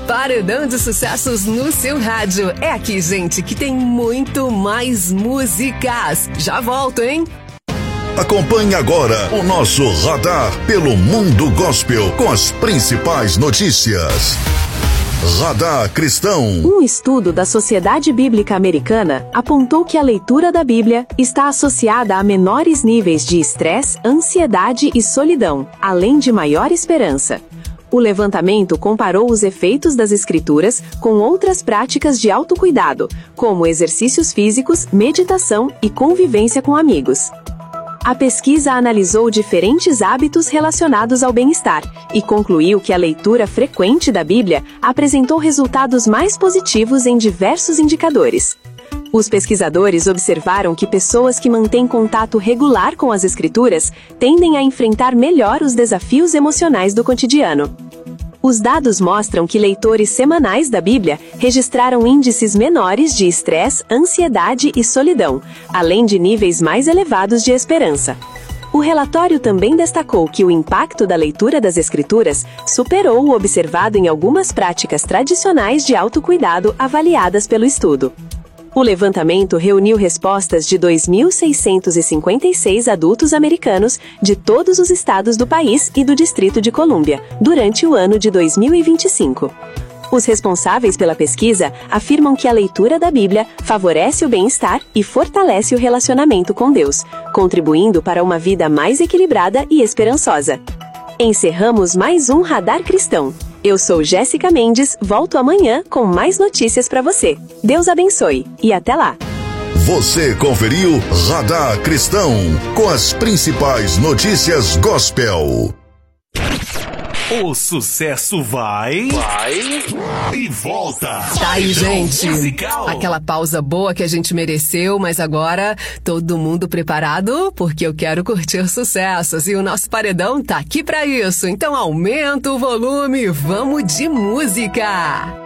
Paredão de Sucessos no seu rádio. É aqui, gente, que tem muito mais músicas. Já volto, hein? Acompanhe agora o nosso radar pelo mundo gospel com as principais notícias. Radar Cristão. Um estudo da Sociedade Bíblica Americana apontou que a leitura da Bíblia está associada a menores níveis de estresse, ansiedade e solidão, além de maior esperança. O levantamento comparou os efeitos das escrituras com outras práticas de autocuidado, como exercícios físicos, meditação e convivência com amigos. A pesquisa analisou diferentes hábitos relacionados ao bem-estar e concluiu que a leitura frequente da Bíblia apresentou resultados mais positivos em diversos indicadores. Os pesquisadores observaram que pessoas que mantêm contato regular com as Escrituras tendem a enfrentar melhor os desafios emocionais do cotidiano. Os dados mostram que leitores semanais da Bíblia registraram índices menores de estresse, ansiedade e solidão, além de níveis mais elevados de esperança. O relatório também destacou que o impacto da leitura das Escrituras superou o observado em algumas práticas tradicionais de autocuidado avaliadas pelo estudo. O levantamento reuniu respostas de 2.656 adultos americanos de todos os estados do país e do Distrito de Colômbia, durante o ano de 2025. Os responsáveis pela pesquisa afirmam que a leitura da Bíblia favorece o bem-estar e fortalece o relacionamento com Deus, contribuindo para uma vida mais equilibrada e esperançosa. Encerramos mais um Radar Cristão. Eu sou Jéssica Mendes, volto amanhã com mais notícias para você. Deus abençoe e até lá! Você conferiu Radar Cristão com as principais notícias gospel. O sucesso vai e volta. Tá aí, gente. Musical. Aquela pausa boa que a gente mereceu, mas agora todo mundo preparado? Porque eu quero curtir sucessos e o nosso paredão tá aqui pra isso. Então aumenta o volume, vamos de música.